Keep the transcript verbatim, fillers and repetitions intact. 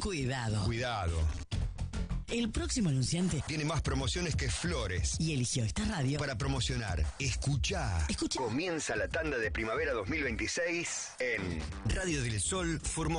Cuidado. Cuidado. El próximo anunciante Tiene más promociones que flores. y eligió esta radio Para promocionar. Escuchá. Escuchá. Comienza la tanda de primavera dos mil veintiséis en Radio del Sol Formosa.